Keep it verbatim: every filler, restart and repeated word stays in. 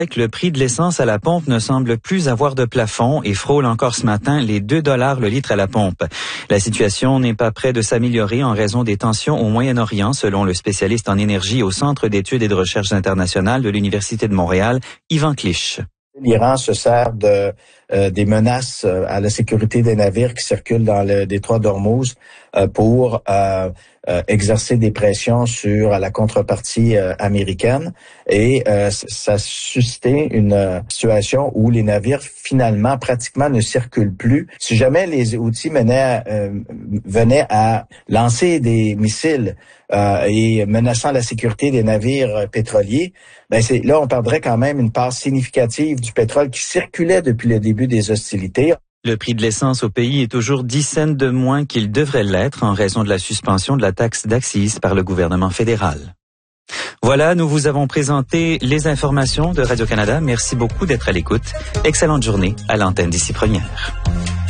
Le prix de l'essence à la pompe ne semble plus avoir de plafond et frôle encore ce matin les deux dollars le litre à la pompe. La situation n'est pas près de s'améliorer en raison des tensions au Moyen-Orient, selon le spécialiste en énergie au Centre d'études et de recherche internationales de l'Université de Montréal, Yvan Clich. L'Iran se sert de euh, des menaces euh, à la sécurité des navires qui circulent dans le détroit d'Ormuz euh, pour euh, euh, exercer des pressions sur la contrepartie euh, américaine. Et euh, ça a suscité une euh, situation où les navires, finalement, pratiquement ne circulent plus. Si jamais les Houthis menaient, euh, venaient à lancer des missiles euh, et menaçant la sécurité des navires pétroliers, ben c'est là on perdrait quand même une part significative du pétrole qui circulait depuis le début des hostilités. Le prix de l'essence au pays est toujours dix cents de moins qu'il devrait l'être en raison de la suspension de la taxe d'accise par le gouvernement fédéral. Voilà, nous vous avons présenté les informations de Radio-Canada. Merci beaucoup d'être à l'écoute. Excellente journée à l'antenne d'Ici Première.